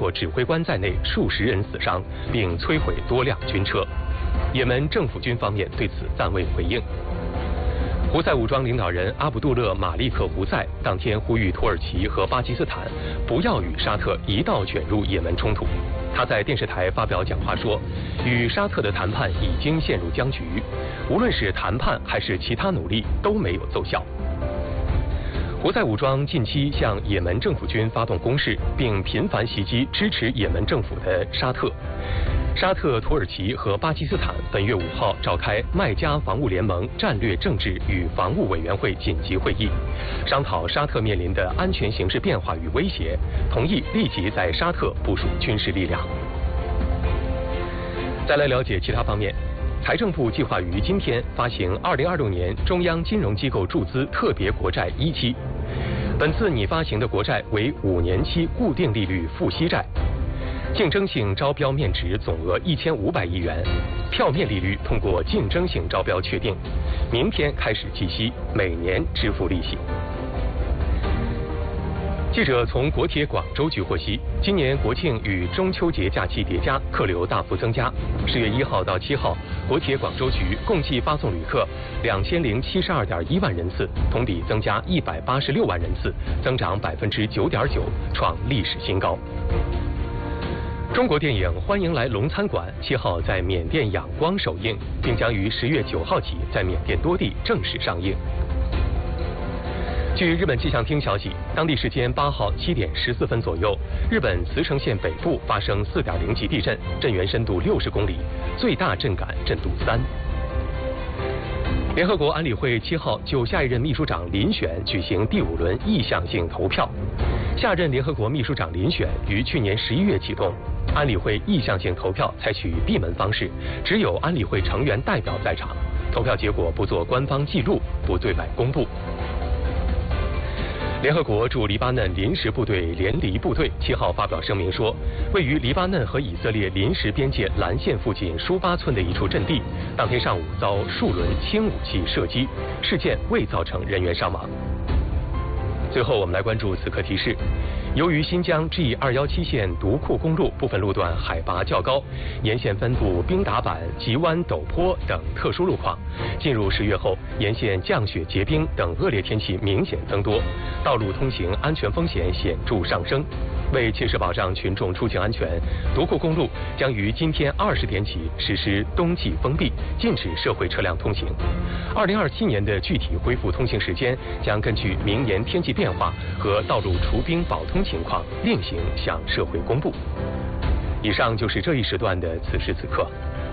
括指挥官在内数十人死伤，并摧毁多辆军车。也门政府军方面对此暂未回应。胡塞武装领导人阿卜杜勒·马利克·胡塞当天呼吁土耳其和巴基斯坦不要与沙特一道卷入也门冲突。他在电视台发表讲话说，与沙特的谈判已经陷入僵局，无论是谈判还是其他努力都没有奏效。胡塞武装近期向也门政府军发动攻势，并频繁袭击支持也门政府的沙特。沙特、土耳其和巴基斯坦本月5号召开麦加防务联盟战略政治与防务委员会紧急会议，商讨沙特面临的安全形势变化与威胁，同意立即在沙特部署军事力量。再来了解其他方面，财政部计划于今天发行2026年中央金融机构注资特别国债1期，本次拟发行的国债为5年期固定利率付息债。竞争性招标面值总额1500亿元，票面利率通过竞争性招标确定，明天开始计息，每年支付利息。记者从国铁广州局获悉，今年国庆与中秋节假期叠加，客流大幅增加。10月1号到7号，国铁广州局共计发送旅客2072.1万人次，同比增加186万人次，增长9.9%，创历史新高。中国电影《欢迎来龙餐馆》7号在缅甸仰光首映，并将于10月9号起在缅甸多地正式上映。据日本气象厅消息，当地时间8号7点14分左右，日本茨城县北部发生4.0级地震，震源深度60公里，最大震感震度3。联合国安理会7号就下一任秘书长遴选举行第5轮意向性投票，下任联合国秘书长遴选于去年11月启动。安理会意向性投票采取闭门方式，只有安理会成员代表在场，投票结果不做官方记录，不对外公布。联合国驻黎巴嫩临时部队联黎部队7号发表声明说，位于黎巴嫩和以色列临时边界蓝线附近舒巴村的一处阵地，当天上午遭数轮轻武器射击，事件未造成人员伤亡。最后我们来关注此刻提示，由于新疆 G217 线独库公路部分路段海拔较高，沿线分布冰打板、急弯陡坡等特殊路况，进入10月后，沿线降雪结冰等恶劣天气明显增多，道路通行安全风险显著上升。为切实保障群众出行安全，独库公路将于今天20点起实施冬季封闭，禁止社会车辆通行。2027年的具体恢复通行时间将根据明年天气变化和道路除冰保通情况另行向社会公布。以上就是这一时段的此时此刻。